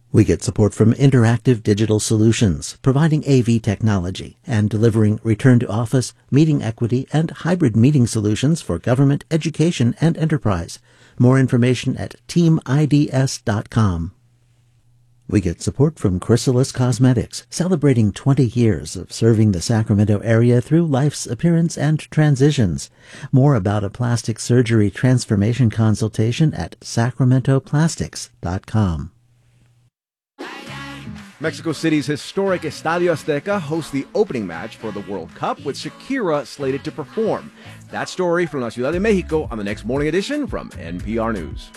We get support from Interactive Digital Solutions, providing AV technology and delivering return-to-office, meeting equity, and hybrid meeting solutions for government, education, and enterprise. More information at teamids.com. We get support from Chrysalis Cosmetics, celebrating 20 years of serving the Sacramento area through life's appearance and transitions. More about a plastic surgery transformation consultation at sacramentoplastics.com. Mexico City's historic Estadio Azteca hosts the opening match for the World Cup with Shakira slated to perform. That story from La Ciudad de Mexico on the next morning edition from NPR News.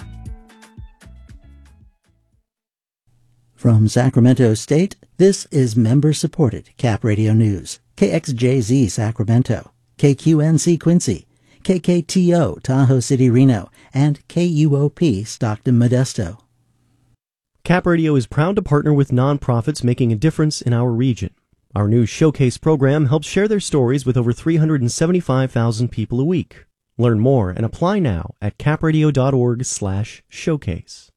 From Sacramento State, this is member-supported Cap Radio News. KXJZ Sacramento, KQNC Quincy, KKTO Tahoe City Reno, and KUOP Stockton Modesto. Cap Radio is proud to partner with nonprofits making a difference in our region. Our new Showcase program helps share their stories with over 375,000 people a week. Learn more and apply now at capradio.org/showcase.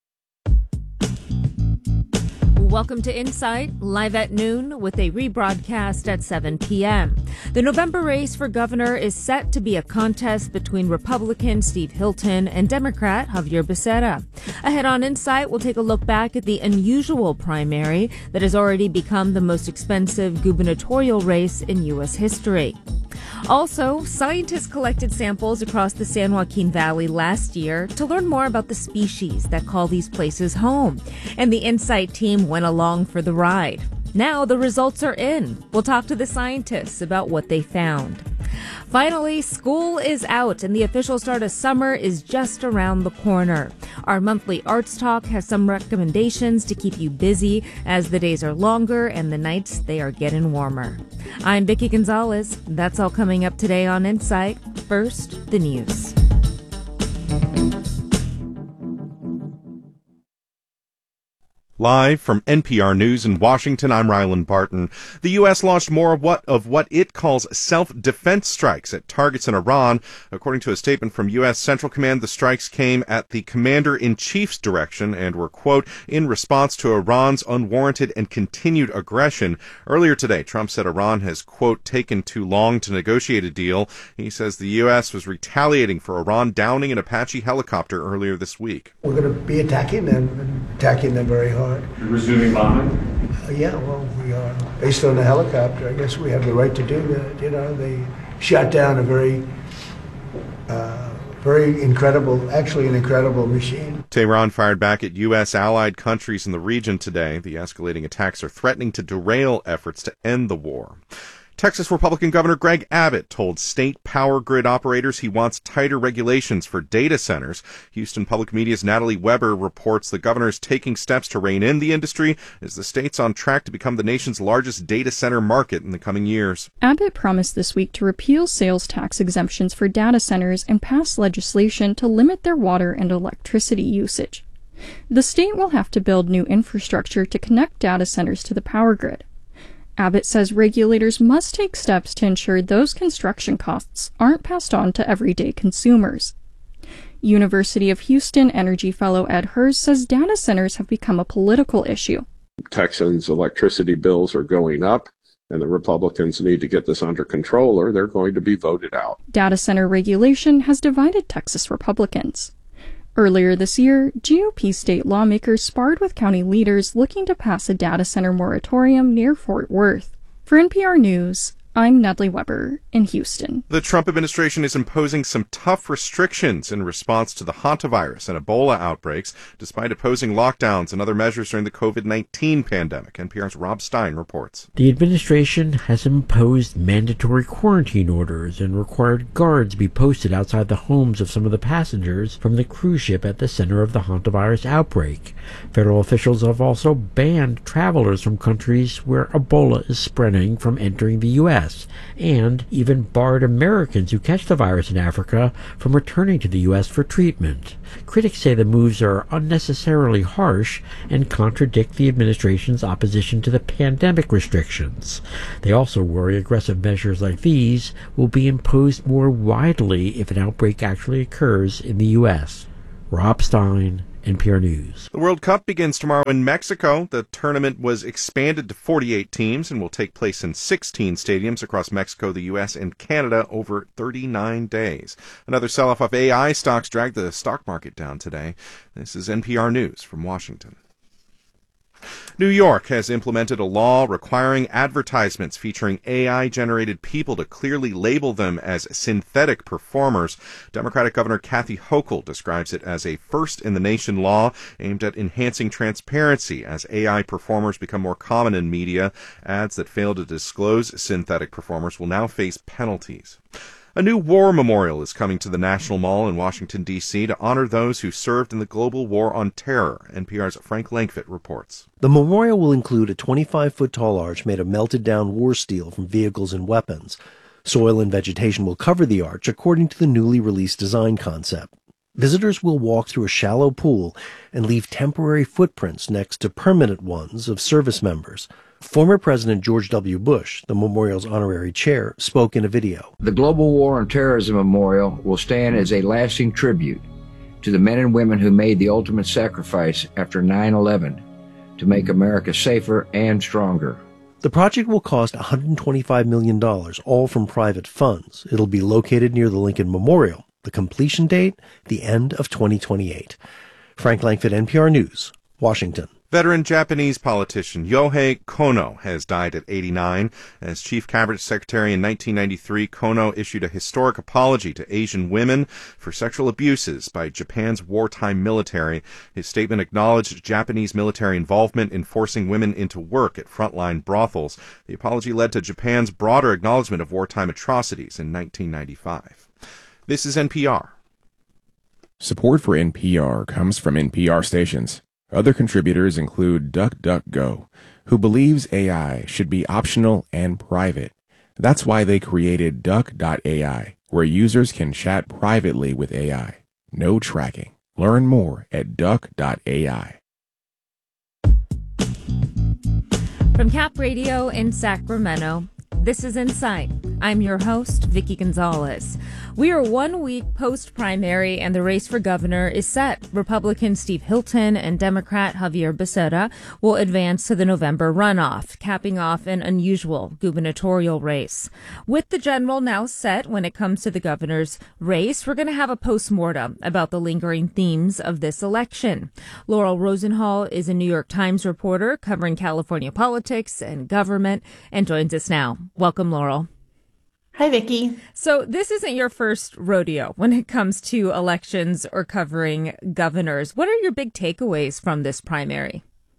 Welcome to Insight, live at noon with a rebroadcast at 7 p.m. The November race for governor is set to be a contest between Republican Steve Hilton and Democrat Javier Becerra. Ahead on Insight, we'll take a look back at the unusual primary that has already become the most expensive gubernatorial race in U.S. history. Also, scientists collected samples across the San Joaquin Valley last year to learn more about the species that call these places home. And the Insight team went along for the ride. Now the results are in. We'll talk to the scientists about what they found. Finally, school is out and the official start of summer is just around the corner. Our monthly Arts Talk has some recommendations to keep you busy as the days are longer and the nights they are getting warmer. I'm Vicki Gonzalez. That's all coming up today on Insight. First, the news. Live from NPR News in Washington, I'm Ryland Barton. The U.S. launched more of what it calls self-defense strikes at targets in Iran. According to a statement from U.S. Central Command, the strikes came at the commander-in-chief's direction and were, quote, in response to Iran's unwarranted and continued aggression. Earlier today, Trump said Iran has, quote, taken too long to negotiate a deal. He says the U.S. was retaliating for Iran downing an Apache helicopter earlier this week. We're going to be attacking them very hard. You're resuming bombing? Yeah, well, we are. Based on the helicopter, I guess we have the right to do that. You know, they shot down a very incredible machine. Tehran fired back at U.S. allied countries in the region today. The escalating attacks are threatening to derail efforts to end the war. Texas Republican Governor Greg Abbott told state power grid operators he wants tighter regulations for data centers. Houston Public Media's Natalie Weber reports the governor is taking steps to rein in the industry as the state's on track to become the nation's largest data center market in the coming years. Abbott promised this week to repeal sales tax exemptions for data centers and pass legislation to limit their water and electricity usage. The state will have to build new infrastructure to connect data centers to the power grid. Abbott says regulators must take steps to ensure those construction costs aren't passed on to everyday consumers. University of Houston energy fellow Ed Hers says data centers have become a political issue. Texans' electricity bills are going up, and the Republicans need to get this under control or they're going to be voted out. Data center regulation has divided Texas Republicans. Earlier this year, GOP state lawmakers sparred with county leaders looking to pass a data center moratorium near Fort Worth. For NPR News, I'm Natalie Weber in Houston. The Trump administration is imposing some tough restrictions in response to the hantavirus and Ebola outbreaks, despite opposing lockdowns and other measures during the COVID-19 pandemic. NPR's Rob Stein reports. The administration has imposed mandatory quarantine orders and required guards be posted outside the homes of some of the passengers from the cruise ship at the center of the hantavirus outbreak. Federal officials have also banned travelers from countries where Ebola is spreading from entering the U.S. and even barred Americans who catch the virus in Africa from returning to the U.S. for treatment. Critics say the moves are unnecessarily harsh and contradict the administration's opposition to the pandemic restrictions. They also worry aggressive measures like these will be imposed more widely if an outbreak actually occurs in the U.S. Rob Stein, NPR News. The World Cup begins tomorrow in Mexico. The tournament was expanded to 48 teams and will take place in 16 stadiums across Mexico, the U.S., and Canada over 39 days. Another sell-off of AI stocks dragged the stock market down today. This is NPR News from Washington. New York has implemented a law requiring advertisements featuring AI-generated people to clearly label them as synthetic performers. Democratic Governor Kathy Hochul describes it as a first-in-the-nation law aimed at enhancing transparency as AI performers become more common in media. Ads that fail to disclose synthetic performers will now face penalties. A new war memorial is coming to the National Mall in Washington, D.C. to honor those who served in the global war on terror. NPR's Frank Langfitt reports. The memorial will include a 25-foot-tall arch made of melted-down war steel from vehicles and weapons. Soil and vegetation will cover the arch according to the newly released design concept. Visitors will walk through a shallow pool and leave temporary footprints next to permanent ones of service members. Former President George W. Bush, the memorial's honorary chair, spoke in a video. The Global War on Terrorism Memorial will stand as a lasting tribute to the men and women who made the ultimate sacrifice after 9/11 to make America safer and stronger. The project will cost $125 million, all from private funds. It'll be located near the Lincoln Memorial. The completion date, the end of 2028. Frank Langfitt, NPR News, Washington. Veteran Japanese politician Yohei Kono has died at 89. As chief cabinet secretary in 1993, Kono issued a historic apology to Asian women for sexual abuses by Japan's wartime military. His statement acknowledged Japanese military involvement in forcing women into work at frontline brothels. The apology led to Japan's broader acknowledgement of wartime atrocities in 1995. This is NPR. Support for NPR comes from NPR stations. Other contributors include DuckDuckGo, who believes AI should be optional and private. That's why they created Duck.ai, where users can chat privately with AI. No tracking. Learn more at Duck.ai. From Cap Radio in Sacramento, this is Insight. I'm your host, Vicky Gonzalez. We are 1 week post-primary and the race for governor is set. Republican Steve Hilton and Democrat Javier Becerra will advance to the November runoff, capping off an unusual gubernatorial race. With the general now set when it comes to the governor's race, we're going to have a postmortem about the lingering themes of this election. Laurel Rosenhall is a New York Times reporter covering California politics and government and joins us now. Welcome, Laurel. Hi, Vicki. So this isn't your first rodeo when it comes to elections or covering governors. What are your big takeaways from this primary?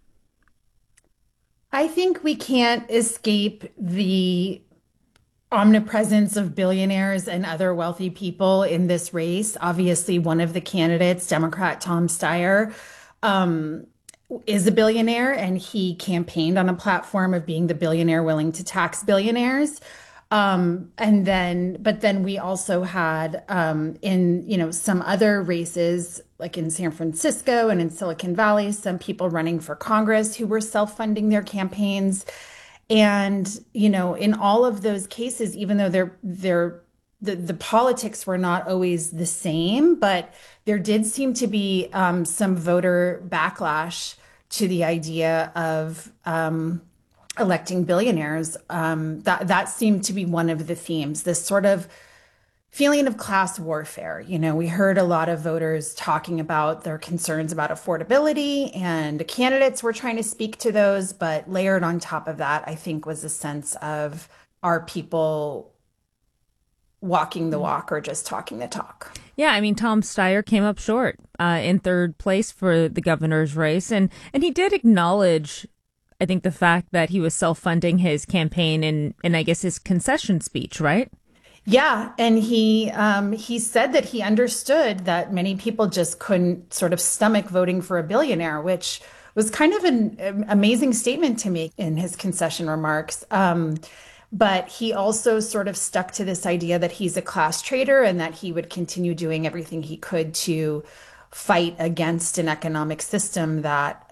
I think we can't escape the omnipresence of billionaires and other wealthy people in this race. Obviously, one of the candidates, Democrat Tom Steyer, is a billionaire, and he campaigned on a platform of being the billionaire willing to tax billionaires. But then we also had in some other races, like in San Francisco and in Silicon Valley, some people running for Congress who were self-funding their campaigns. And, in all of those cases, even though the politics were not always the same, but there did seem to be some voter backlash to the idea of electing billionaires. That seemed to be one of the themes, this sort of feeling of class warfare. We heard a lot of voters talking about their concerns about affordability, and the candidates were trying to speak to those, but layered on top of that, I think, was a sense of, are people walking the walk or just talking the talk? Yeah, I mean, Tom Steyer came up short in third place for the governor's race, and he did acknowledge, I think, the fact that he was self-funding his campaign in I guess his concession speech, right? Yeah, and he said that he understood that many people just couldn't sort of stomach voting for a billionaire, which was kind of an amazing statement to me in his concession remarks. But he also sort of stuck to this idea that he's a class traitor and that he would continue doing everything he could to fight against an economic system that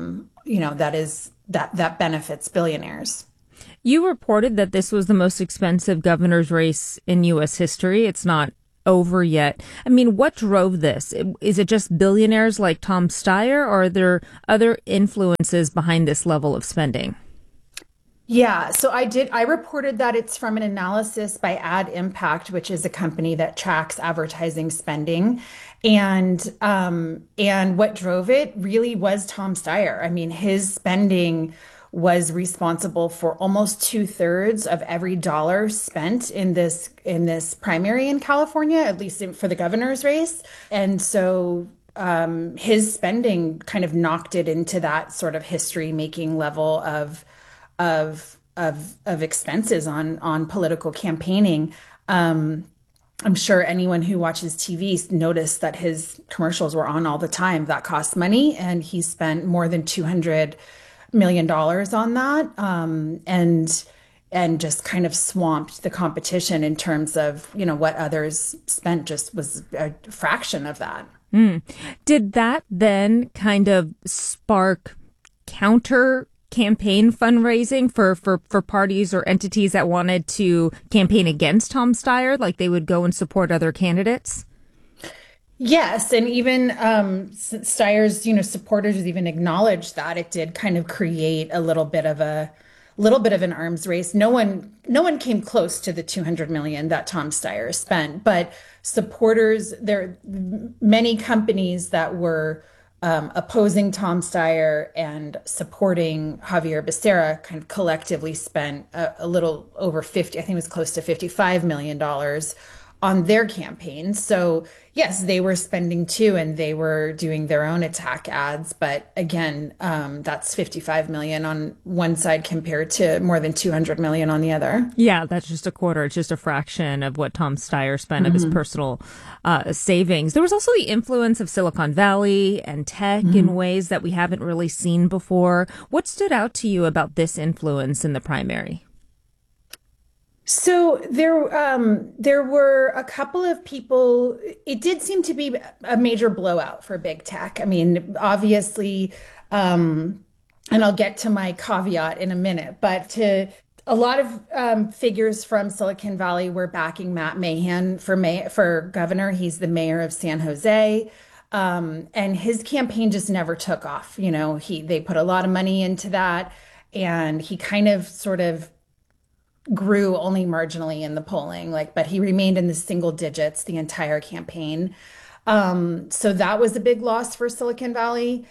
that benefits billionaires. You reported that this was the most expensive governor's race in U.S. history. It's not over yet. I mean, what drove this? Is it just billionaires like Tom Steyer, or are there other influences behind this level of spending? Yeah, so I reported that it's from an analysis by Ad Impact, which is a company that tracks advertising spending. And what drove it really was Tom Steyer. I mean, his spending was responsible for almost 2/3 of every dollar spent in this primary in California, at least for the governor's race. And so his spending kind of knocked it into that sort of history-making level of expenses on political campaigning. I'm sure anyone who watches TV noticed that his commercials were on all the time. That costs money, and he spent more than $200 million on that, and just kind of swamped the competition in terms of what others spent. Just was a fraction of that. Did that then kind of spark counter campaign fundraising for parties or entities that wanted to campaign against Tom Steyer, like they would go and support other candidates? Yes, and even Steyer's supporters even acknowledged that it did kind of create a little bit of an arms race. No one came close to the $200 million that Tom Steyer spent, but supporters, there many companies that were opposing Tom Steyer and supporting Javier Becerra kind of collectively spent a little over 50, I think it was close to $55 million on their campaigns. So yes, they were spending too, and they were doing their own attack ads. But again, that's $55 million on one side compared to more than $200 million on the other. Yeah, that's just a quarter. It's just a fraction of what Tom Steyer spent of his personal savings. There was also the influence of Silicon Valley and tech in ways that we haven't really seen before. What stood out to you about this influence in the primary? So there were a couple of people. It did seem to be a major blowout for big tech. I mean, obviously, and I'll get to my caveat in a minute, but a lot of figures from Silicon Valley were backing Matt Mahan for governor. He's the mayor of San Jose. And his campaign just never took off. They put a lot of money into that, and he kind of sort of grew only marginally in the polling, but he remained in the single digits the entire campaign. So that was a big loss for Silicon Valley.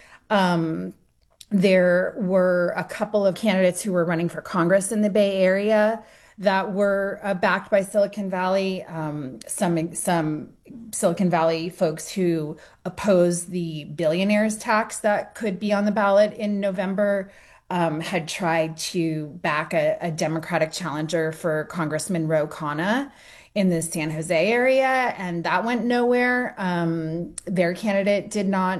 There were a couple of candidates who were running for Congress in the Bay Area that were backed by Silicon Valley. Some Silicon Valley folks who opposed the billionaires tax that could be on the ballot in November had tried to back a Democratic challenger for Congressman Ro Khanna in the San Jose area, and that went nowhere. Their candidate did not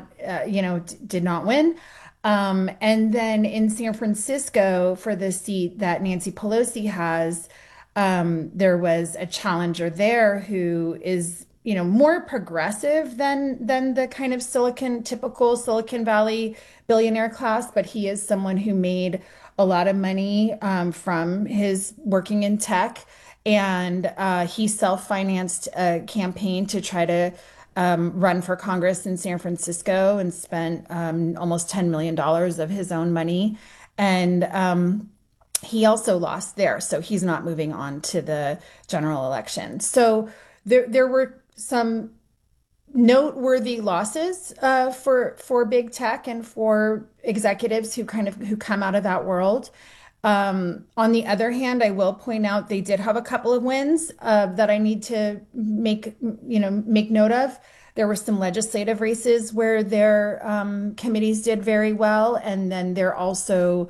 win. And then in San Francisco, for the seat that Nancy Pelosi has, there was a challenger there who is more progressive than the kind of typical Silicon Valley billionaire class, but he is someone who made a lot of money from his working in tech, and he self-financed a campaign to try to run for Congress in San Francisco and spent almost $10 million of his own money, and he also lost there, so he's not moving on to the general election. So there were some noteworthy losses for big tech and for executives who come out of that world. On the other hand, I will point out they did have a couple of wins that I need to make note of. There were some legislative races where their committees did very well, and then there also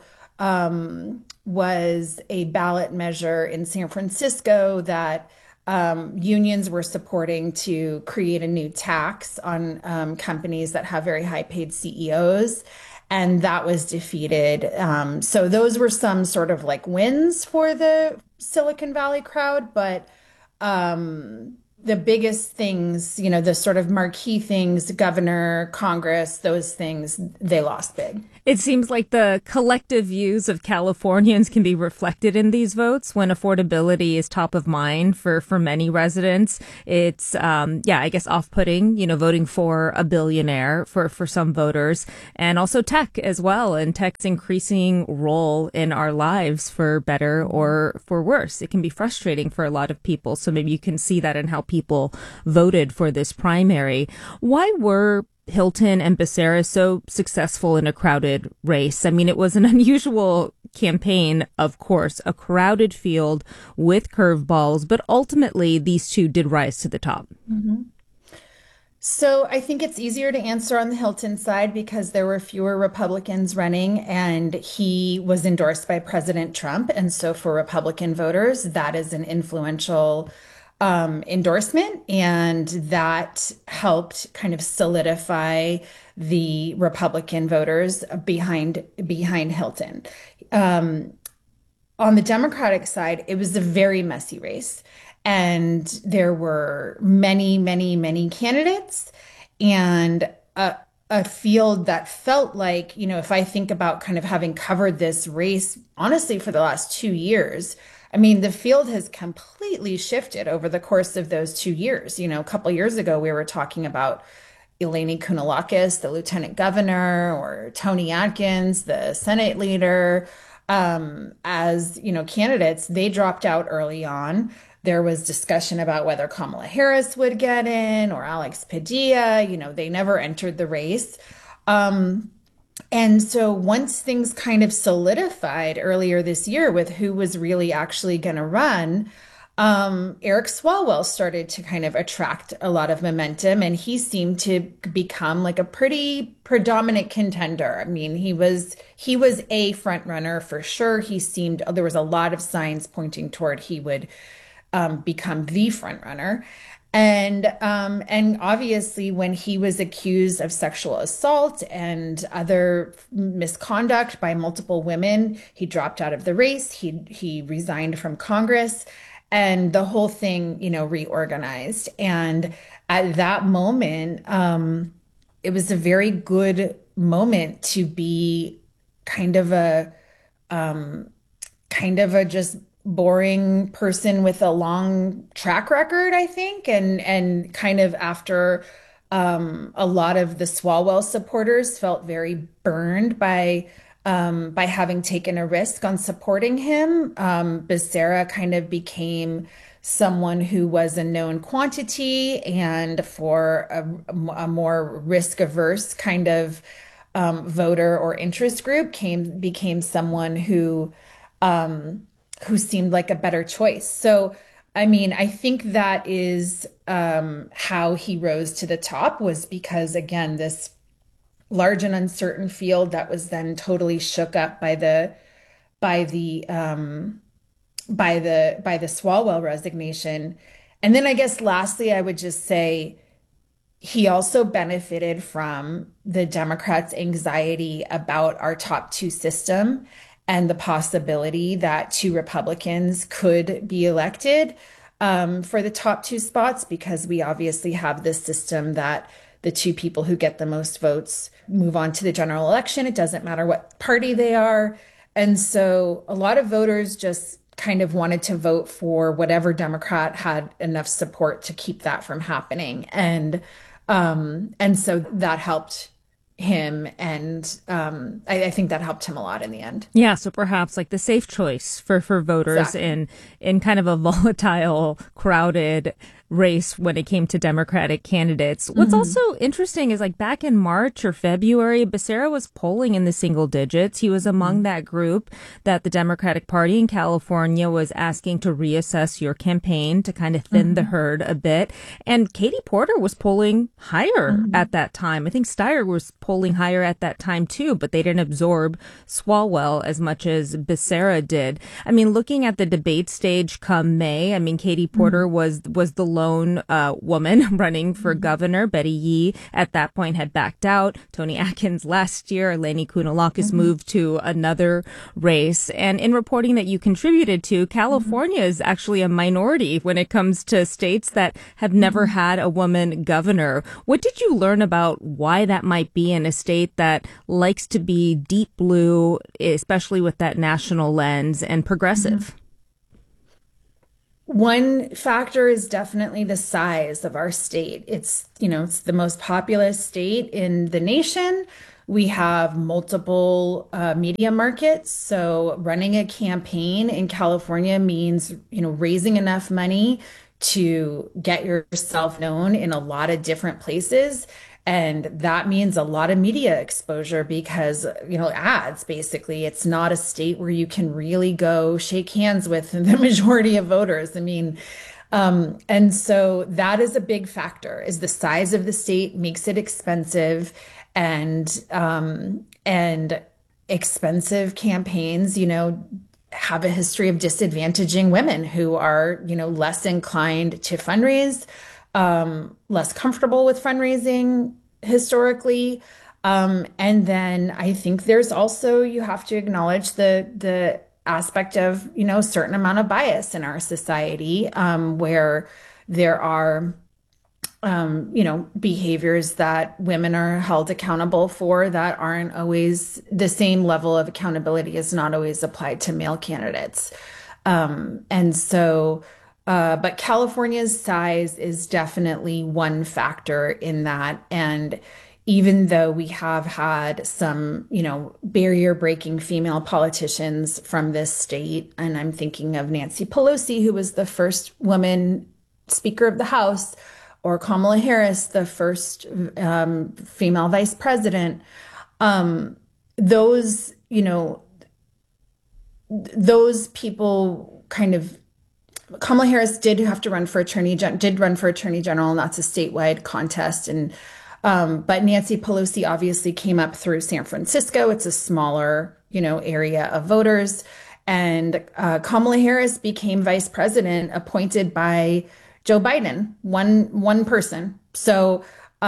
was a ballot measure in San Francisco that unions were supporting to create a new tax on companies that have very high paid CEOs, and that was defeated. So those were some sort of wins for the Silicon Valley crowd, but the biggest things, the sort of marquee things, governor, Congress, those things, they lost big. It seems like the collective views of Californians can be reflected in these votes when affordability is top of mind for many residents. It's, I guess off-putting, voting for a billionaire for some voters, and also tech as well, and tech's increasing role in our lives for better or for worse. It can be frustrating for a lot of people. So maybe you can see that in how people voted for this primary. Why were Hilton and Becerra so successful in a crowded race? I mean, it was an unusual campaign, of course, a crowded field with curveballs, but ultimately these two did rise to the top. Mm-hmm. So I think it's easier to answer on the Hilton side because there were fewer Republicans running and he was endorsed by President Trump. And so for Republican voters, that is an influential endorsement, and that helped kind of solidify the Republican voters behind Hilton. On the Democratic side, it was a very messy race, and there were many, many, many candidates, and a field that felt like, if I think about kind of having covered this race, honestly, for the last 2 years, I mean, the field has completely shifted over the course of those 2 years. A couple of years ago, we were talking about Eleni Kounalakis, the lieutenant governor, or Tony Atkins, the Senate leader, as, candidates. They dropped out early on. There was discussion about whether Kamala Harris would get in or Alex Padilla. They never entered the race. And so once things kind of solidified earlier this year with who was really actually going to run, Eric Swalwell started to kind of attract a lot of momentum, and he seemed to become like a pretty predominant contender. I mean, he was a front runner for sure. There was a lot of signs pointing toward he would become the front runner. And obviously, when he was accused of sexual assault and other misconduct by multiple women, he dropped out of the race. He resigned from Congress, and the whole thing, reorganized. And at that moment, it was a very good moment to be kind of a just boring person with a long track record, I think. And kind of after a lot of the Swalwell supporters felt very burned by having taken a risk on supporting him, Becerra kind of became someone who was a known quantity, and for a more risk-averse kind of voter or interest group became someone who seemed like a better choice. So, I mean, I think that is how he rose to the top, was because, again, this large and uncertain field that was then totally shook up by the Swalwell resignation. And then I guess lastly, I would just say he also benefited from the Democrats' anxiety about our top two system and the possibility that two Republicans could be elected for the top two spots, because we obviously have this system that the two people who get the most votes move on to the general election. It doesn't matter what party they are. And so a lot of voters just kind of wanted to vote for whatever Democrat had enough support to keep that from happening. And so that helped him, and I think that helped him a lot in the end. Yeah, so perhaps like the safe choice for voters exactly. in kind of a volatile, crowded race when it came to Democratic candidates. What's also interesting is, like, back in March or February, Becerra was polling in the single digits. He was among that group that the Democratic Party in California was asking to reassess your campaign to kind of thin the herd a bit. And Katie Porter was polling higher at that time. I think Steyer was polling higher at that time too, but they didn't absorb Swalwell as much as Becerra did. I mean, looking at the debate stage come May, I mean, Katie Porter was the lone woman running for governor. Betty Yee at that point had backed out. Tony Atkins last year. Eleni Kounalakis moved to another race. And in reporting that you contributed to, California is actually a minority when it comes to states that have never had a woman governor. What did you learn about why that might be in a state that likes to be deep blue, especially with that national lens, and progressive? One factor is definitely the size of our state. It's the most populous state in the nation. We have multiple media markets. So running a campaign in California means, raising enough money to get yourself known in a lot of different places. And that means a lot of media exposure because, ads, basically. It's not a state where you can really go shake hands with the majority of voters. I mean, and so that is a big factor, is the size of the state makes it expensive, and expensive campaigns, have a history of disadvantaging women who are, less inclined to fundraise, less comfortable with fundraising historically. And then I think there's also, you have to acknowledge the aspect of, a certain amount of bias in our society, where there are, behaviors that women are held accountable for that aren't always the same level of accountability is not always applied to male candidates. And so, but California's size is definitely one factor in that. And even though we have had some, barrier breaking female politicians from this state, and I'm thinking of Nancy Pelosi, who was the first woman Speaker of the House, or Kamala Harris, the first female vice president, those people kind of, Kamala Harris did have to run for attorney general, and that's a statewide contest. And but Nancy Pelosi obviously came up through San Francisco. It's a smaller, area of voters. And Kamala Harris became vice president appointed by Joe Biden, one person. So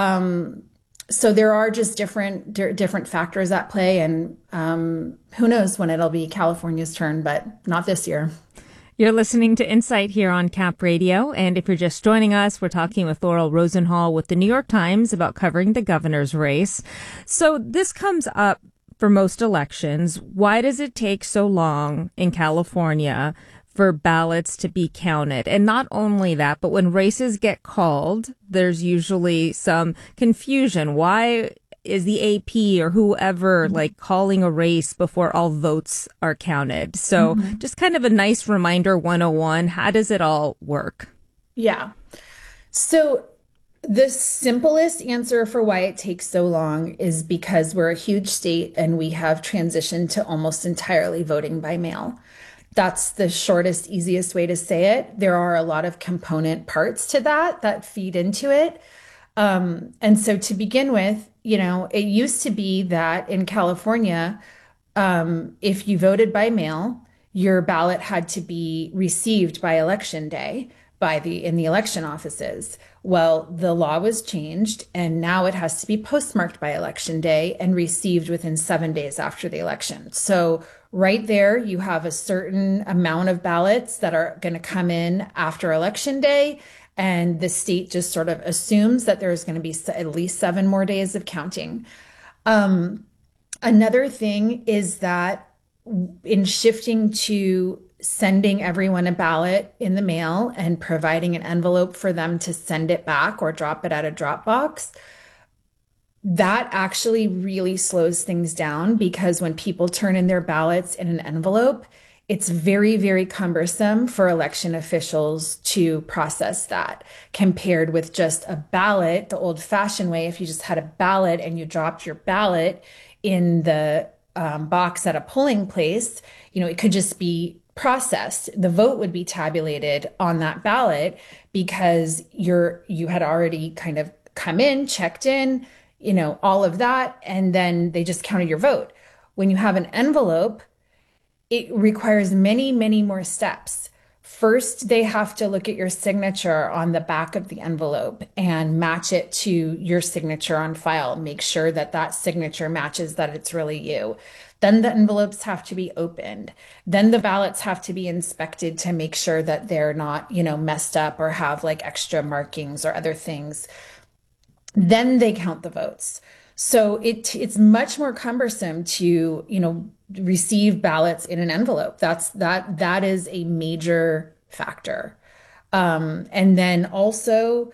so there are just different factors at play, and who knows when it'll be California's turn, but not this year. You're listening to Insight here on Cap Radio, and if you're just joining us, we're talking with Laurel Rosenhall with the New York Times about covering the governor's race. So this comes up for most elections. Why does it take so long in California for ballots to be counted? And not only that, but when races get called, there's usually some confusion. Why is the AP or whoever calling a race before all votes are counted? So just kind of a nice reminder 101. How does it all work? Yeah. So the simplest answer for why it takes so long is because we're a huge state and we have transitioned to almost entirely voting by mail. That's the shortest, easiest way to say it. There are a lot of component parts to that feed into it. And so to begin with, it used to be that in California, if you voted by mail, your ballot had to be received by election day in the election offices. Well, the law was changed, and now it has to be postmarked by election day and received within 7 days after the election. So right there, you have a certain amount of ballots that are going to come in after election day. And the state just sort of assumes that there's going to be at least 7 more days of counting. Another thing is that in shifting to sending everyone a ballot in the mail and providing an envelope for them to send it back or drop it at a drop box, that actually really slows things down, because when people turn in their ballots in an envelope, it's very, very cumbersome for election officials to process that, compared with just a ballot, the old-fashioned way. If you just had a ballot and you dropped your ballot in the box at a polling place, it could just be processed. The vote would be tabulated on that ballot because you had already kind of come in, checked in, all of that, and then they just counted your vote. When you have an envelope, it requires many, many more steps first they have to look at your signature on the back of the envelope and match it to your signature on file. Make sure that that signature matches, that it's really you. Then the envelopes have to be opened. Then the ballots have to be inspected to make sure that they're not, messed up or have like extra markings or other things. Then they count the votes. So it's much more cumbersome to, receive ballots in an envelope. That is a major factor. And then also,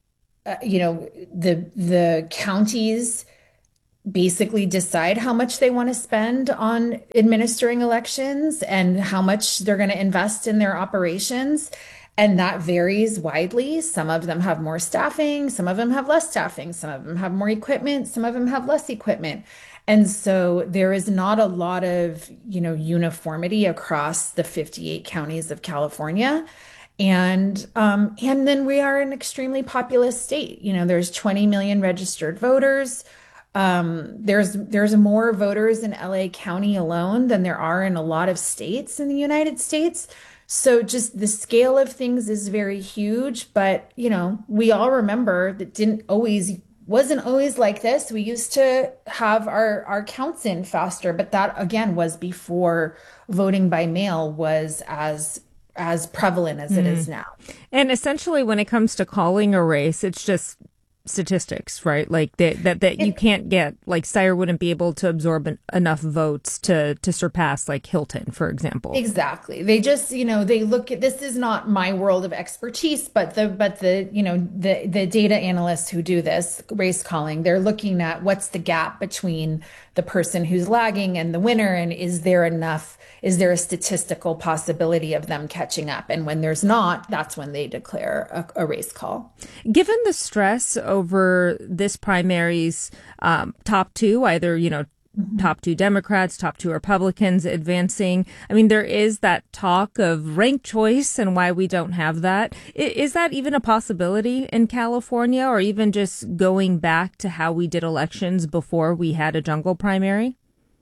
the counties basically decide how much they want to spend on administering elections and how much they're going to invest in their operations. And that varies widely. Some of them have more staffing, some of them have less staffing, some of them have more equipment, some of them have less equipment. And so there is not a lot of, uniformity across the 58 counties of California. And then we are an extremely populous state. There's 20 million registered voters. There's more voters in LA County alone than there are in a lot of states in the United States. So just the scale of things is very huge, but we all remember that wasn't always like this. We used to have our counts in faster, but that again was before voting by mail was as prevalent as it is now. And essentially when it comes to calling a race, it's just statistics, right? Like that you can't get, like Steyer wouldn't be able to absorb enough votes to surpass like Hilton, for example. Exactly. They just, they look at, this is not my world of expertise, but the data analysts who do this race calling, they're looking at what's the gap between the person who's lagging and the winner, and is there a statistical possibility of them catching up? And when there's not, that's when they declare a race call. Given the stress over this primary's top two, either, top two Democrats, top two Republicans advancing, I mean, there is that talk of ranked choice and why we don't have that. Is that even a possibility in California, or even just going back to how we did elections before we had a jungle primary?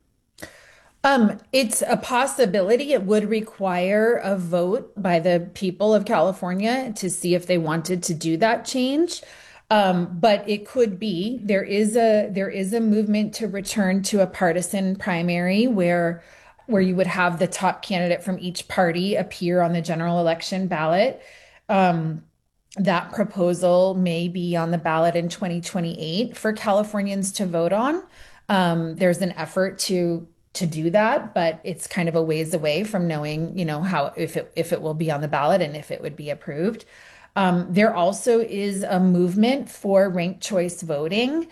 It's a possibility. It would require a vote by the people of California to see if they wanted to do that change. But it could be. There is a movement to return to a partisan primary where you would have the top candidate from each party appear on the general election ballot. That proposal may be on the ballot in 2028 for Californians to vote on. There's an effort to do that, but it's kind of a ways away from knowing, how if it will be on the ballot and if it would be approved. There also is a movement for ranked choice voting.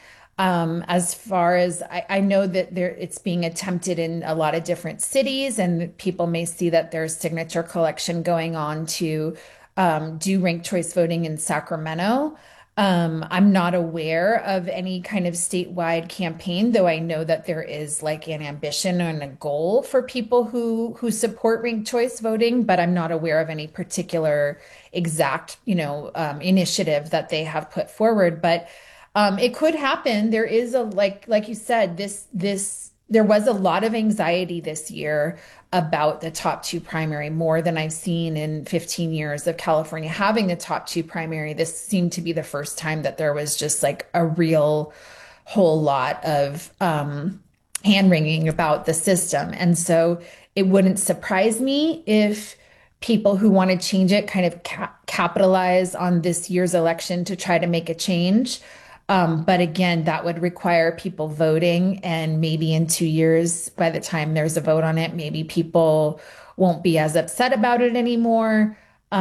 As far as I know that it's being attempted in a lot of different cities, and people may see that there's signature collection going on to do ranked choice voting in Sacramento. I'm not aware of any kind of statewide campaign, though I know that there is like an ambition and a goal for people who support ranked choice voting, but I'm not aware of any particular exact, initiative that they have put forward. But it could happen. There is like you said, there was a lot of anxiety this year about the top two primary, more than I've seen in 15 years of California having the top two primary. This seemed to be the first time that there was just like a real whole lot of hand-wringing about the system. And so it wouldn't surprise me if people who want to change it kind of capitalize on this year's election to try to make a change. But again, that would require people voting, and maybe in 2 years, by the time there's a vote on it, maybe people won't be as upset about it anymore.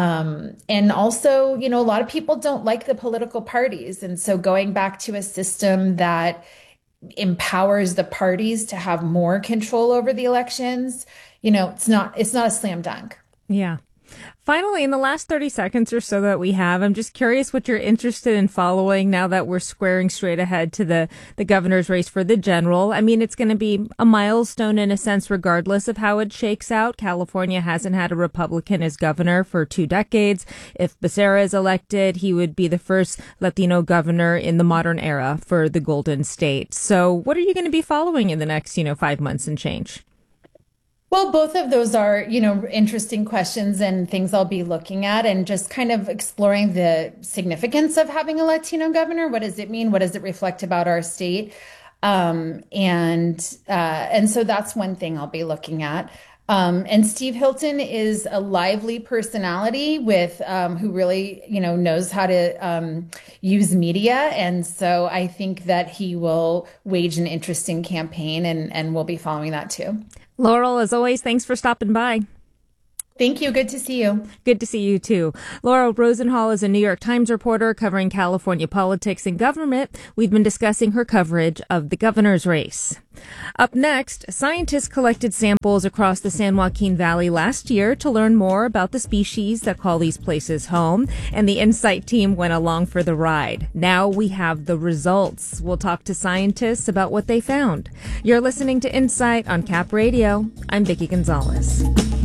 And also, a lot of people don't like the political parties. And so going back to a system that empowers the parties to have more control over the elections, it's not a slam dunk. Yeah. Finally, in the last 30 seconds or so that we have, I'm just curious what you're interested in following now that we're squaring straight ahead to the governor's race for the general. I mean, it's going to be a milestone in a sense, regardless of how it shakes out. California hasn't had a Republican as governor for 2 decades. If Becerra is elected, he would be the first Latino governor in the modern era for the Golden State. So what are you going to be following in the next, 5 months and change? Well, both of those are, interesting questions and things I'll be looking at and just kind of exploring the significance of having a Latino governor. What does it mean? What does it reflect about our state? And so that's one thing I'll be looking at. And Steve Hilton is a lively personality with who really, knows how to use media. And so I think that he will wage an interesting campaign, and we'll be following that too. Laurel, as always, thanks for stopping by. Thank you. Good to see you. Good to see you, too. Laurel Rosenhall is a New York Times reporter covering California politics and government. We've been discussing her coverage of the governor's race. Up next, scientists collected samples across the San Joaquin Valley last year to learn more about the species that call these places home, and the Insight team went along for the ride. Now we have the results. We'll talk to scientists about what they found. You're listening to Insight on Cap Radio. I'm Vicki Gonzalez.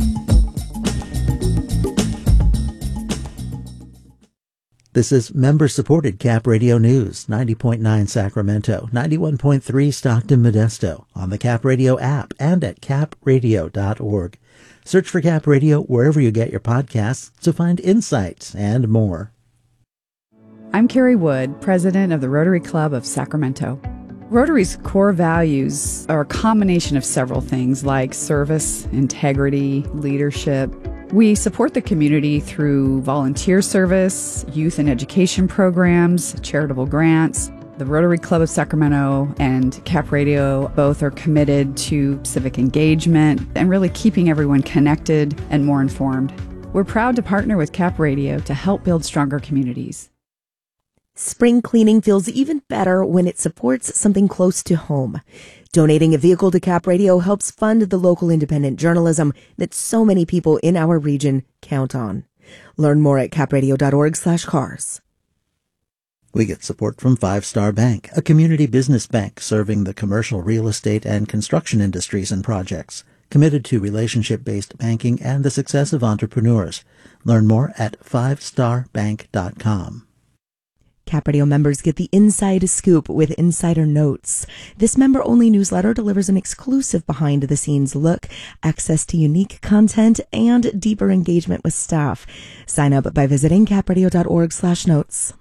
This is member-supported Cap Radio News, 90.9 Sacramento, 91.3 Stockton Modesto, on the Cap Radio app and at capradio.org. Search for Cap Radio wherever you get your podcasts to find insights and more. I'm Carrie Wood, president of the Rotary Club of Sacramento. Rotary's core values are a combination of several things like service, integrity, leadership. We support the community through volunteer service, youth and education programs, charitable grants. The Rotary Club of Sacramento and Cap Radio both are committed to civic engagement and really keeping everyone connected and more informed. We're proud to partner with Cap Radio to help build stronger communities. Spring cleaning feels even better when it supports something close to home. Donating a vehicle to Cap Radio helps fund the local independent journalism that so many people in our region count on. Learn more at capradio.org/cars. We get support from Five Star Bank, a community business bank serving the commercial real estate and construction industries and projects, committed to relationship-based banking and the success of entrepreneurs. Learn more at fivestarbank.com. Cap Radio members get the Inside Scoop with Insider Notes. This member-only newsletter delivers an exclusive behind-the-scenes look, access to unique content, and deeper engagement with staff. Sign up by visiting capradio.org/notes.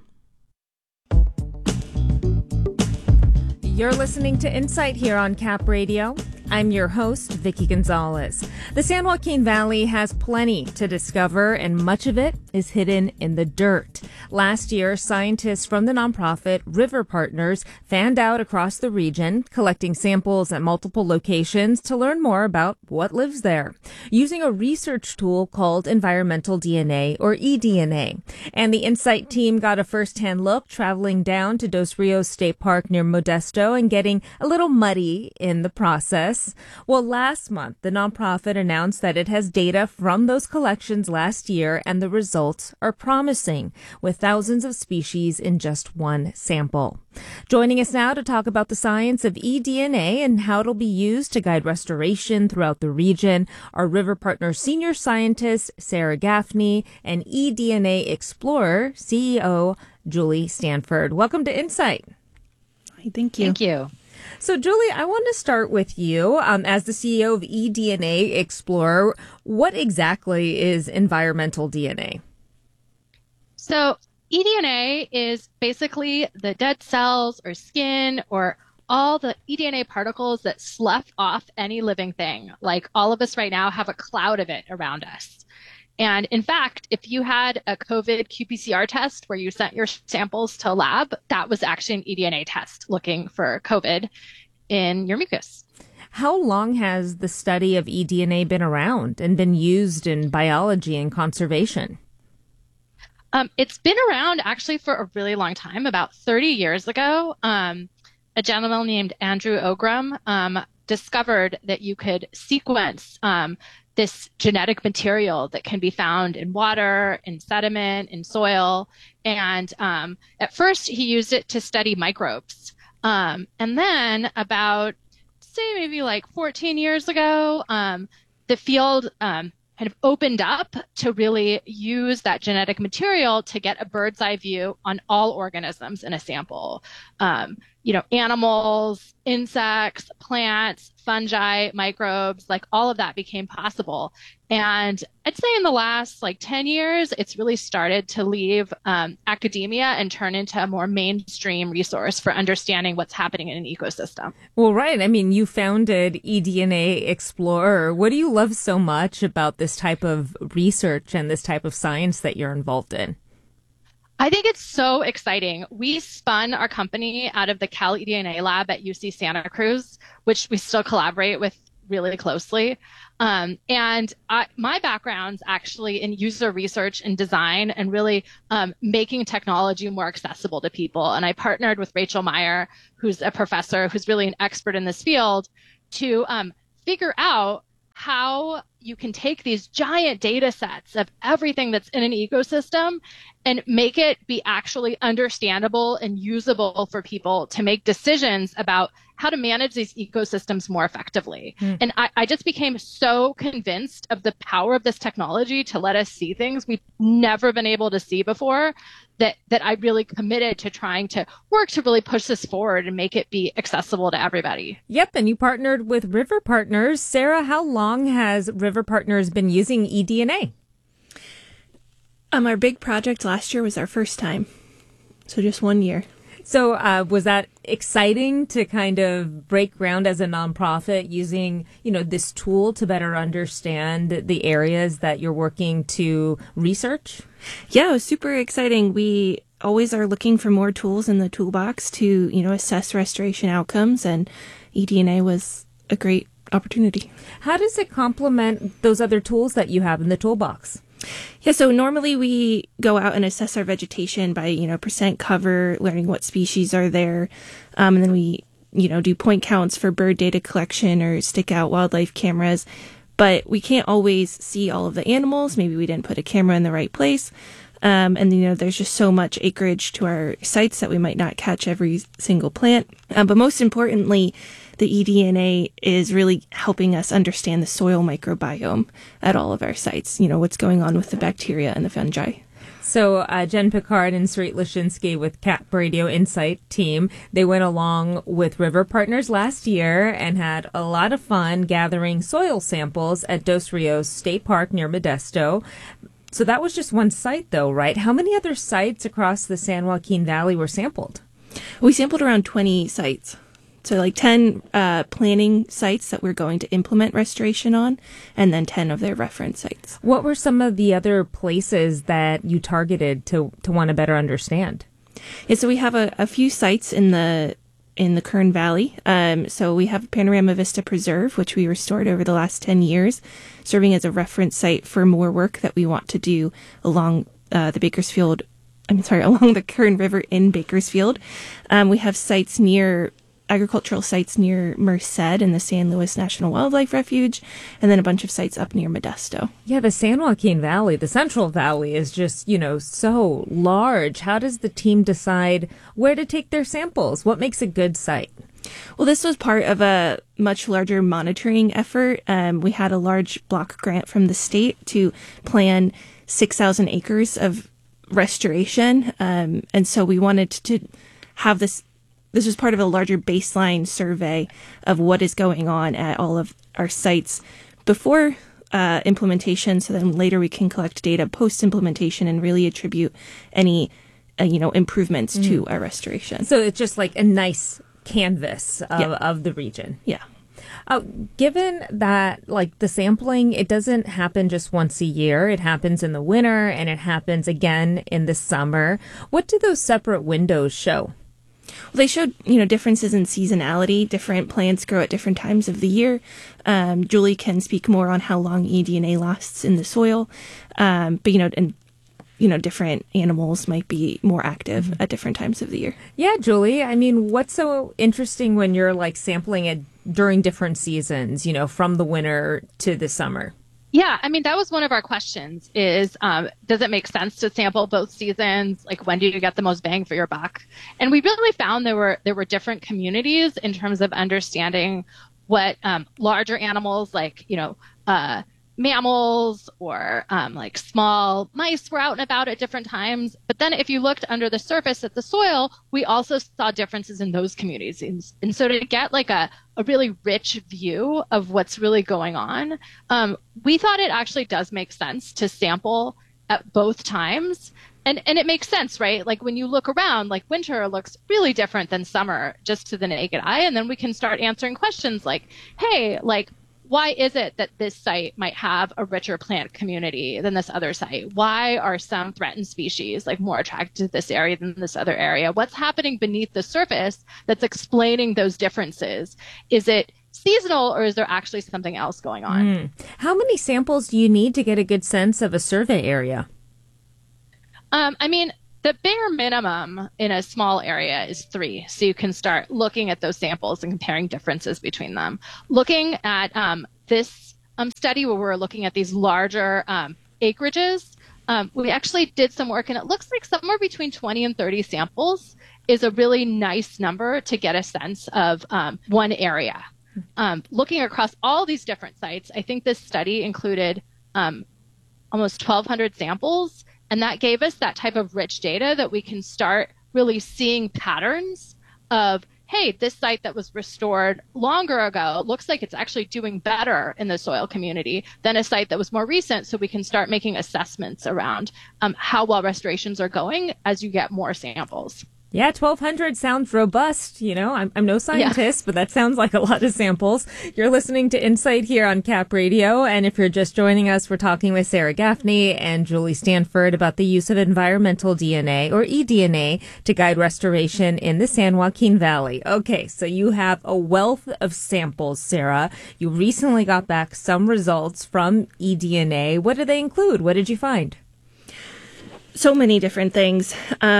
You're listening to Insight here on Cap Radio. I'm your host, Vicki Gonzalez. The San Joaquin Valley has plenty to discover, and much of it is hidden in the dirt. Last year, scientists from the nonprofit River Partners fanned out across the region, collecting samples at multiple locations to learn more about what lives there, using a research tool called Environmental DNA, or eDNA. And the Insight team got a first-hand look, traveling down to Dos Rios State Park near Modesto and getting a little muddy in the process. Well, last month, the nonprofit announced that it has data from those collections last year, and the results are promising, with thousands of species in just one sample. Joining us now to talk about the science of eDNA and how it'll be used to guide restoration throughout the region are River Partners senior scientist Sarah Gaffney and eDNA Explorer CEO Julie Stanford. Welcome to Insight. Hi, thank you. Thank you. So, Julie, I want to start with you. As the CEO of eDNA Explorer, what exactly is environmental DNA? So, eDNA is basically the dead cells or skin or all the eDNA particles that slough off any living thing. Like all of us right now have a cloud of it around us. And in fact, if you had a COVID qPCR test where you sent your samples to a lab, that was actually an eDNA test looking for COVID in your mucus. How long has the study of eDNA been around and been used in biology and conservation? It's been around actually for a really long time. About 30 years ago, a gentleman named Andrew Ogram discovered that you could sequence this genetic material that can be found in water, in sediment, in soil. And at first, he used it to study microbes. And then about, say, maybe like 14 years ago, the field kind of opened up to really use that genetic material to get a bird's eye view on all organisms in a sample. animals, insects, plants, fungi, microbes, like all of that became possible. And I'd say in the last 10 years, it's really started to leave academia and turn into a more mainstream resource for understanding what's happening in an ecosystem. Well, right. I mean, you founded eDNA Explorer. What do you love so much about this type of research and this type of science that you're involved in? I think it's so exciting. We spun our company out of the Cal eDNA lab at UC Santa Cruz, which we still collaborate with really closely. My background's actually in user research and design and really making technology more accessible to people. And I partnered with Rachel Meyer, who's a professor who's really an expert in this field, to figure out how you can take these giant data sets of everything that's in an ecosystem and make it be actually understandable and usable for people to make decisions about how to manage these ecosystems more effectively. And I just became so convinced of the power of this technology to let us see things we've never been able to see before that I really committed to trying to work to really push this forward and make it be accessible to everybody. Yep, and you partnered with River Partners. Sarah, how long has River Partners been using eDNA? Our big project last year was our first time, so just 1 year. So was that exciting to kind of break ground as a nonprofit using, this tool to better understand the areas that you're working to research? Yeah, it was super exciting. We always are looking for more tools in the toolbox to, assess restoration outcomes, and eDNA was a great opportunity. How does it complement those other tools that you have in the toolbox? Yeah, so normally we go out and assess our vegetation by, percent cover, learning what species are there. And then we, do point counts for bird data collection or stick out wildlife cameras. But we can't always see all of the animals. Maybe we didn't put a camera in the right place. And, there's just so much acreage to our sites that we might not catch every single plant. But most importantly, the eDNA is really helping us understand the soil microbiome at all of our sites, what's going on with the bacteria and the fungi. So Jen Picard and Sarit Lashinsky with Cap Radio Insight team, they went along with River Partners last year and had a lot of fun gathering soil samples at Dos Rios State Park near Modesto. So that was just one site, though, right? How many other sites across the San Joaquin Valley were sampled? We sampled around 20 sites. So 10 planning sites that we're going to implement restoration on, and then 10 of their reference sites. What were some of the other places that you targeted to want to better understand? Yeah, so we have a few sites in the Kern Valley. So we have Panorama Vista Preserve, which we restored over the last 10 years, serving as a reference site for more work that we want to do along along the Kern River in Bakersfield. We have agricultural sites near Merced and the San Luis National Wildlife Refuge, and then a bunch of sites up near Modesto. Yeah, the San Joaquin Valley, the Central Valley is just, so large. How does the team decide where to take their samples? What makes a good site? Well, this was part of a much larger monitoring effort. We had a large block grant from the state to plan 6,000 acres of restoration. And so we wanted to have this was part of a larger baseline survey of what is going on at all of our sites before implementation. So then later we can collect data post-implementation and really attribute any, improvements to our restoration. So it's just like a nice canvas of the region. Yeah. Given that, the sampling, it doesn't happen just once a year. It happens in the winter and it happens again in the summer. What do those separate windows show? Well, they showed, differences in seasonality. Different plants grow at different times of the year. Julie can speak more on how long eDNA lasts in the soil. But different animals might be more active at different times of the year. Yeah, Julie. I mean, what's so interesting when you're sampling it during different seasons, from the winter to the summer? Yeah, I mean, that was one of our questions is, does it make sense to sample both seasons? When do you get the most bang for your buck? And we really found there were different communities in terms of understanding what larger animals mammals or like small mice were out and about at different times. But then if you looked under the surface at the soil, we also saw differences in those communities. And so to get like a really rich view of what's really going on, we thought it actually does make sense to sample at both times. And it makes sense, right? Like when you look around, like winter looks really different than summer just to the naked eye. And then we can start answering questions like, hey, like, why is it that this site might have a richer plant community than this other site? Why are some threatened species like more attracted to this area than this other area? What's happening beneath the surface that's explaining those differences? Is it seasonal or is there actually something else going on? How many samples do you need to get a good sense of a survey area? I mean, the bare minimum in a small area is 3. So you can start looking at those samples and comparing differences between them. Looking at this study where we're looking at these larger acreages, we actually did some work and it looks like somewhere between 20 and 30 samples is a really nice number to get a sense of one area. Looking across all these different sites, I think this study included almost 1,200 samples. And that gave us that type of rich data that we can start really seeing patterns of, hey, this site that was restored longer ago looks like it's actually doing better in the soil community than a site that was more recent. So we can start making assessments around how well restorations are going as you get more samples. Yeah, 1,200 sounds robust. You know, I'm no scientist, but that sounds like a lot of samples. You're listening to Insight here on Cap Radio. And if you're just joining us, we're talking with Sarah Gaffney and Julie Stanford about the use of environmental DNA or eDNA to guide restoration in the San Joaquin Valley. Okay, so you have a wealth of samples, Sarah. You recently got back some results from eDNA. What did they include? What did you find? So many different things.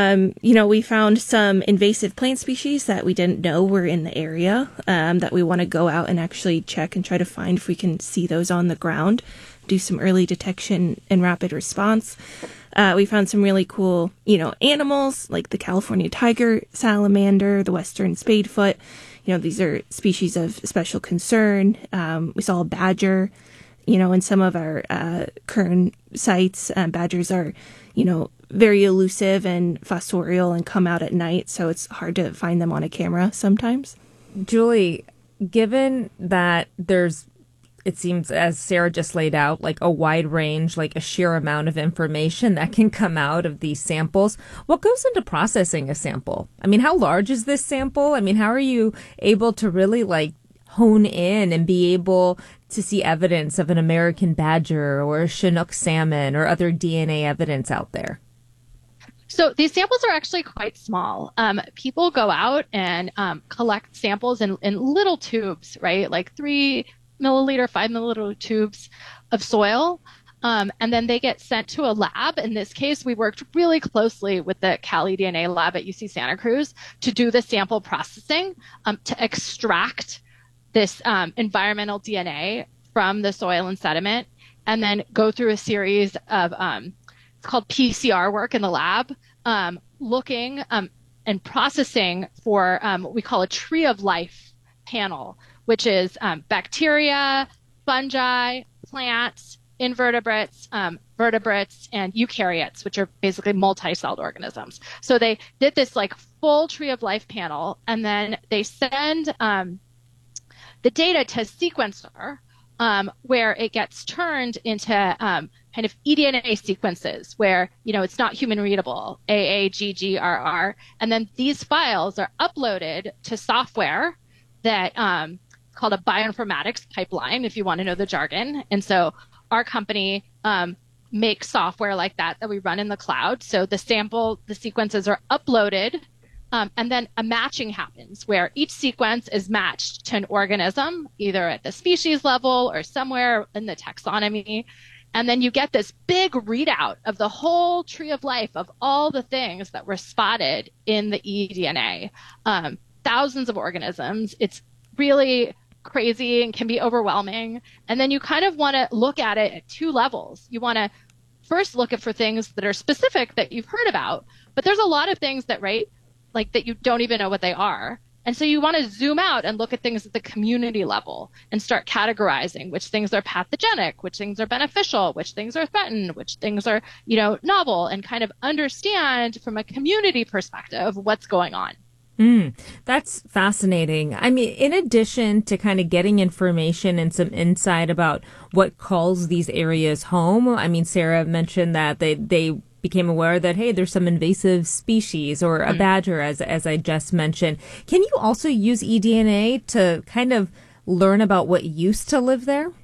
We found some invasive plant species that we didn't know were in the area, that we want to go out and actually check and try to find if we can see those on the ground, do some early detection and rapid response. We found some really cool, animals like the California tiger salamander, the western spadefoot. These are species of special concern. We saw a badger. In some of our current sites, badgers are, very elusive and fossorial and come out at night, so it's hard to find them on a camera sometimes. Julie, given that it seems, as Sarah just laid out, like a wide range, like a sheer amount of information that can come out of these samples, what goes into processing a sample? I mean, how large is this sample? I mean, how are you able to really hone in and be able to see evidence of an American badger or a Chinook salmon or other DNA evidence out there? So these samples are actually quite small. People go out and collect samples in little tubes, right? Like 3 milliliter, 5 milliliter tubes of soil. And then they get sent to a lab. In this case, we worked really closely with the CaliDNA lab at UC Santa Cruz to do the sample processing to extract this environmental DNA from the soil and sediment, and then go through a series of it's called PCR work in the lab, looking and processing for what we call a tree of life panel, which is bacteria, fungi, plants, invertebrates, vertebrates, and eukaryotes, which are basically multi-celled organisms. So they did this full tree of life panel, and then they send the data to a sequencer, where it gets turned into kind of eDNA sequences where, it's not human readable, AAGGRR. And then these files are uploaded to software that called a bioinformatics pipeline, if you want to know the jargon. And so our company makes software like that we run in the cloud. So the sequences are uploaded, and then a matching happens where each sequence is matched to an organism, either at the species level or somewhere in the taxonomy. And then you get this big readout of the whole tree of life of all the things that were spotted in the eDNA. Thousands of organisms. It's really crazy and can be overwhelming. And then you kind of want to look at it at 2 levels. You want to first look for things that are specific that you've heard about, but there's a lot of things that, that you don't even know what they are. And so you want to zoom out and look at things at the community level and start categorizing which things are pathogenic, which things are beneficial, which things are threatened, which things are, novel, and kind of understand from a community perspective what's going on. That's fascinating. I mean, in addition to kind of getting information and some insight about what calls these areas home, I mean, Sarah mentioned that they became aware that, hey, there's some invasive species or a badger, as I just mentioned. Can you also use eDNA to kind of learn about what used to live there?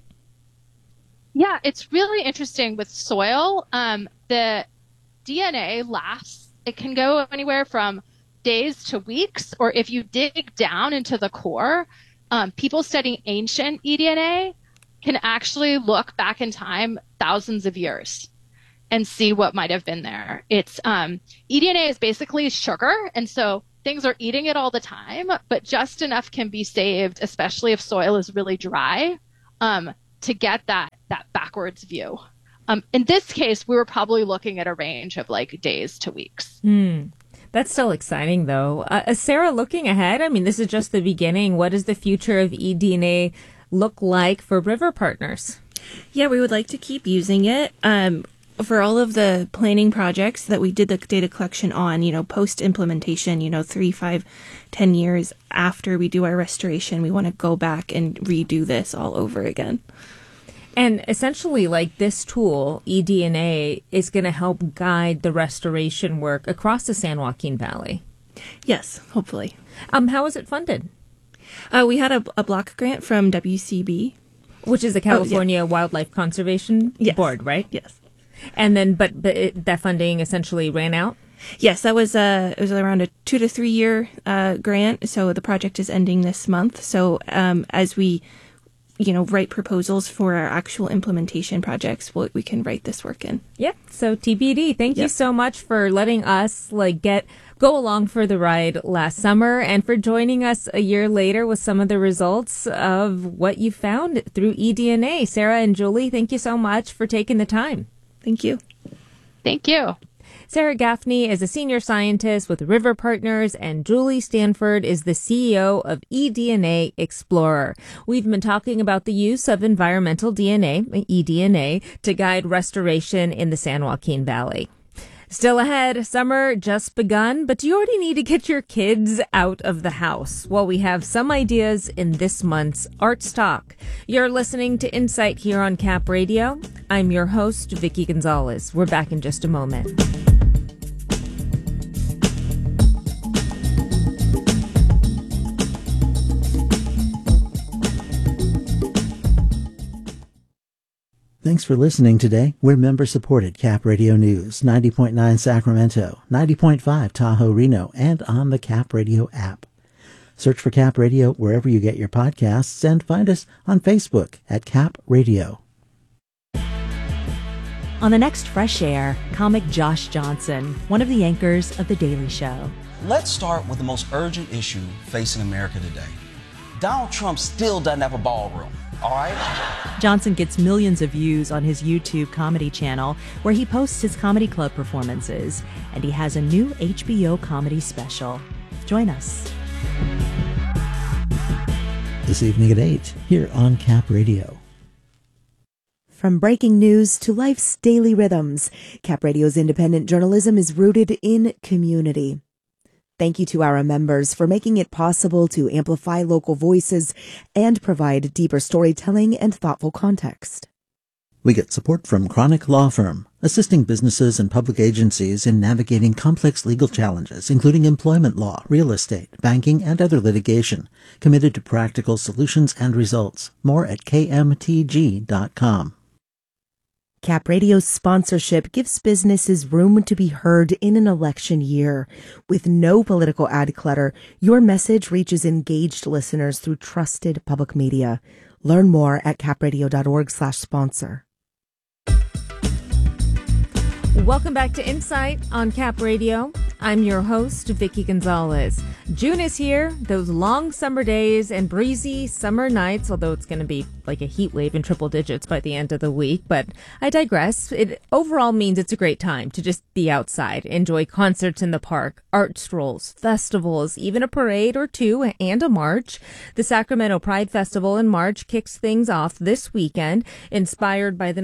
Yeah, it's really interesting with soil. The DNA lasts. It can go anywhere from days to weeks, or if you dig down into the core, people studying ancient eDNA can actually look back in time thousands of years and see what might have been there. It's eDNA is basically sugar, and so things are eating it all the time, but just enough can be saved, especially if soil is really dry, to get that backwards view. In this case, we were probably looking at a range of like days to weeks. That's still exciting, though. Sarah, looking ahead, I mean, this is just the beginning. What does the future of eDNA look like for River Partners? Yeah, we would like to keep using it. For all of the planning projects that we did the data collection on, post-implementation, 3, 5, 10 years after we do our restoration, we want to go back and redo this all over again. And essentially, like this tool, eDNA, is going to help guide the restoration work across the San Joaquin Valley. Yes, hopefully. How is it funded? We had a block grant from WCB. Which is the California Wildlife Conservation Board, right? Yes. And then, but that funding essentially ran out? Yes, that was it was around a 2 to 3 year grant. So the project is ending this month. So as we, write proposals for our actual implementation projects, we can write this work in. Yep. So TBD. Thank you so much for letting us go along for the ride last summer and for joining us a year later with some of the results of what you found through eDNA. Sarah and Julie, thank you so much for taking the time. Thank you. Thank you. Sarah Gaffney is a senior scientist with River Partners, and Julie Stanford is the CEO of eDNA Explorer. We've been talking about the use of environmental DNA, eDNA, to guide restoration in the San Joaquin Valley. Still ahead, summer just begun, but do you already need to get your kids out of the house? Well, we have some ideas in this month's Arts Talk. You're listening to Insight here on Cap Radio. I'm your host, Vicki Gonzalez. We're back in just a moment. Thanks for listening today. We're member-supported Cap Radio News, 90.9 Sacramento, 90.5 Tahoe Reno, and on the Cap Radio app. Search for Cap Radio wherever you get your podcasts and find us on Facebook at Cap Radio. On the next Fresh Air, comic Josh Johnson, one of the anchors of The Daily Show. Let's start with the most urgent issue facing America today. Donald Trump still doesn't have a ballroom. All right. Johnson gets millions of views on his YouTube comedy channel where he posts his comedy club performances, and he has a new HBO comedy special. Join us. This evening at 8, here on Cap Radio. From breaking news to life's daily rhythms, Cap Radio's independent journalism is rooted in community. Thank you to our members for making it possible to amplify local voices and provide deeper storytelling and thoughtful context. We get support from Chronic Law Firm, assisting businesses and public agencies in navigating complex legal challenges, including employment law, real estate, banking, and other litigation, committed to practical solutions and results. More at kmtg.com. Cap Radio's sponsorship gives businesses room to be heard in an election year. With no political ad clutter, your message reaches engaged listeners through trusted public media. Learn more at capradio.org/sponsor. Welcome back to Insight on Cap Radio. I'm your host, Vicky Gonzalez. June is here, those long summer days and breezy summer nights, although it's going to be like a heat wave in triple digits by the end of the week. But I digress. It overall means it's a great time to just be outside, enjoy concerts in the park, art strolls, festivals, even a parade or two, and a march. The Sacramento Pride Festival in March kicks things off this weekend, inspired by the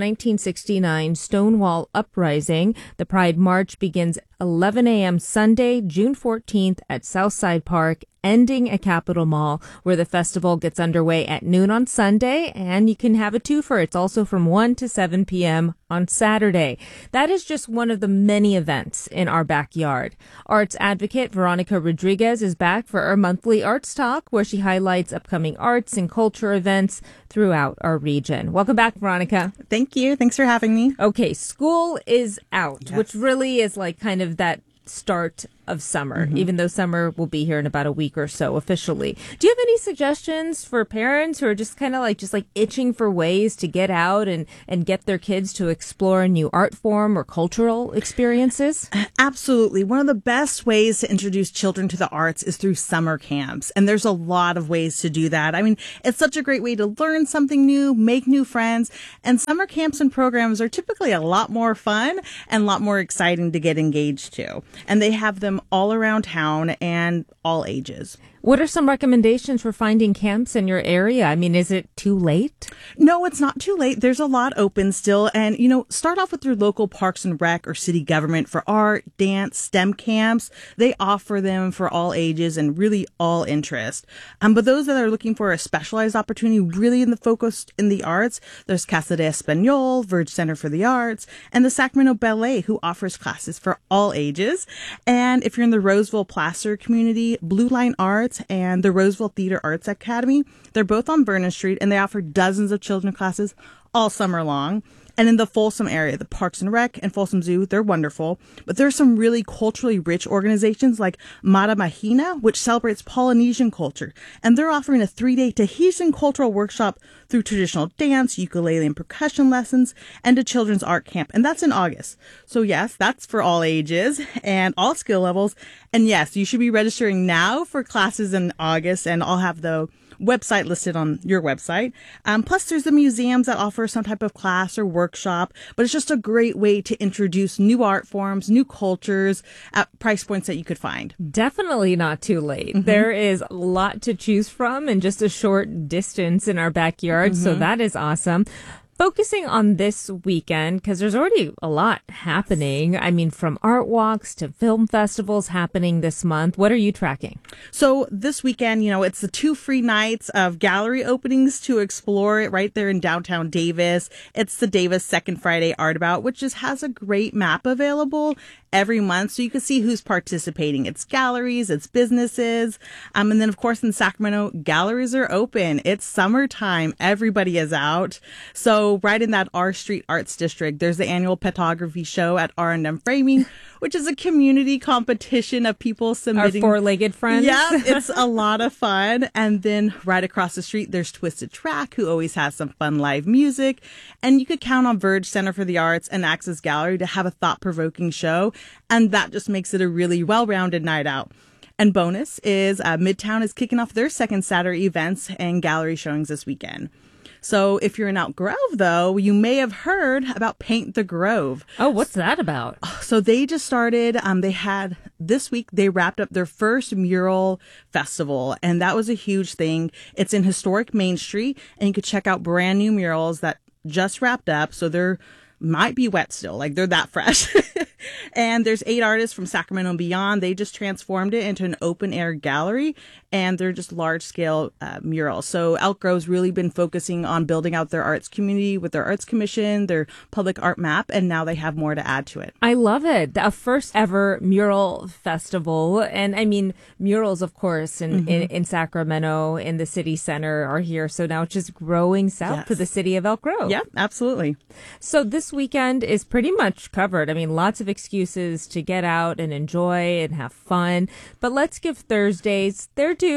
1969 Stonewall Uprising. The Pride March begins 11 a.m. Sunday, June 14th at Southside Park, ending at Capitol Mall, where the festival gets underway at noon on Sunday, and you can have a twofer. It's also from 1 to 7 p.m. on Saturday. That is just one of the many events in our backyard. Arts advocate Veronica Rodriguez is back for our monthly Arts Talk, where she highlights upcoming arts and culture events throughout our region. Welcome back, Veronica. Thank you. Thanks for having me. Okay, school is out, which really is like kind of that start of summer, even though summer will be here in about a week or so officially. Do you have any suggestions for parents who are just kind of like itching for ways to get out and get their kids to explore a new art form or cultural experiences? Absolutely. One of the best ways to introduce children to the arts is through summer camps. And there's a lot of ways to do that. I mean, it's such a great way to learn something new, make new friends. And summer camps and programs are typically a lot more fun and a lot more exciting to get engaged to. And they have them all around town and all ages. What are some recommendations for finding camps in your area? I mean, is it too late? No, it's not too late. There's a lot open still. And, start off with your local parks and rec or city government for art, dance, STEM camps. They offer them for all ages and really all interest. But those that are looking for a specialized opportunity really in the focus in the arts, there's Casa de Espanol, Verge Center for the Arts, and the Sacramento Ballet, who offers classes for all ages. And if you're in the Roseville Placer community, Blue Line Arts and the Roseville Theater Arts Academy. They're both on Vernon Street, and they offer dozens of children's classes all summer long. And in the Folsom area, the Parks and Rec and Folsom Zoo, they're wonderful. But there's some really culturally rich organizations like Mata Mahina, which celebrates Polynesian culture. And they're offering a 3-day Tahitian cultural workshop through traditional dance, ukulele and percussion lessons, and a children's art camp. And that's in August. So yes, that's for all ages and all skill levels. And yes, you should be registering now for classes in August, and I'll have the website listed on your website. Plus, there's the museums that offer some type of class or workshop, but it's just a great way to introduce new art forms, new cultures at price points that you could find. Definitely not too late. There is a lot to choose from in just a short distance in our backyard, so that is awesome. Focusing on this weekend, because there's already a lot happening. I mean, from art walks to film festivals happening this month. What are you tracking? So this weekend, it's the 2 free nights of gallery openings to explore it right there in downtown Davis. It's the Davis Second Friday Art About, which just has a great map available every month, so you can see who's participating. It's galleries, it's businesses. And then, of course, in Sacramento, galleries are open. It's summertime. Everybody is out. So right in that R Street Arts District, there's the annual photography show at R&M Framing, which is a community competition of people submitting. Our four-legged friends. Yeah, it's a lot of fun. And then right across the street, there's Twisted Track, who always has some fun live music. And you could count on Verge Center for the Arts and Access Gallery to have a thought-provoking show. And that just makes it a really well-rounded night out. And bonus is Midtown is kicking off their second Saturday events and gallery showings this weekend. So if you're in Elk Grove, though, you may have heard about Paint the Grove. Oh, what's that about? So they just started, this week, they wrapped up their first mural festival, and that was a huge thing. It's in historic Main Street, and you could check out brand new murals that just wrapped up. So they're might be wet still, like they're that fresh. And there's 8 artists from Sacramento and beyond. They just transformed it into an open air gallery, and they're just large scale murals. So Elk Grove's really been focusing on building out their arts community with their arts commission, their public art map, and now they have more to add to it. I love it. A first ever mural festival. And I mean, murals, of course, in Sacramento, in the city center are here. So now it's just growing south to the city of Elk Grove. Yeah, absolutely. So this weekend is pretty much covered. I mean, lots of excuses to get out and enjoy and have fun. But let's give Thursdays their due.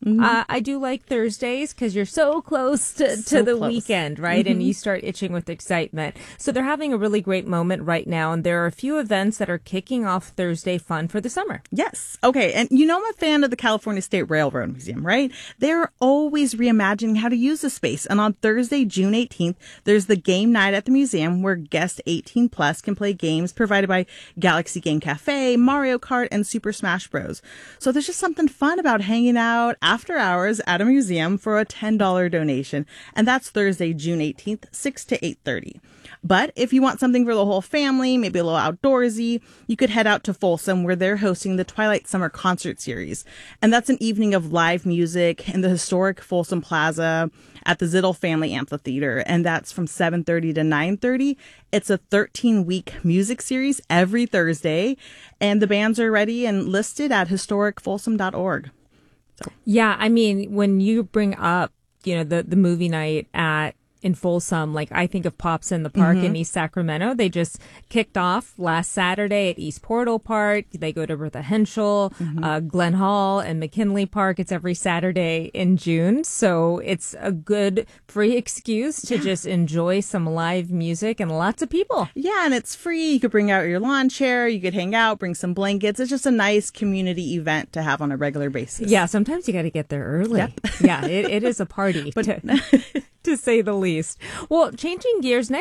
I do like Thursdays because you're so close to the weekend, right? And you start itching with excitement. So they're having a really great moment right now, and there are a few events that are kicking off Thursday fun for the summer. Yes. Okay. And you know I'm a fan of the California State Railroad Museum, right? They're always reimagining how to use the space. And on Thursday, June 18th, there's the game night at the museum where guests 18 plus can play games provided by Galaxy Game Cafe, Mario Kart, and Super Smash Bros. So there's just something fun about hanging out after hours at a museum for a $10 donation. And that's Thursday, June 18th, 6 to 8:30. But if you want something for the whole family, maybe a little outdoorsy, you could head out to Folsom where they're hosting the Twilight Summer Concert Series. And that's an evening of live music in the historic Folsom Plaza at the Zittle Family Amphitheater. And that's from 7:30 to 9:30. It's a 13-week music series every Thursday. And the bands are ready and listed at historicfolsom.org. Yeah, I mean, when you bring up, the movie night in Folsom, like I think of Pops in the Park in East Sacramento. They just kicked off last Saturday at East Portal Park. They go to Bertha Henschel, Glen Hall, and McKinley Park. It's every Saturday in June. So it's a good free excuse to just enjoy some live music and lots of people. Yeah, and it's free. You could bring out your lawn chair. You could hang out, bring some blankets. It's just a nice community event to have on a regular basis. Yeah, sometimes you got to get there early. Yep. Yeah, it is a party, to say the least. Well, changing gears, next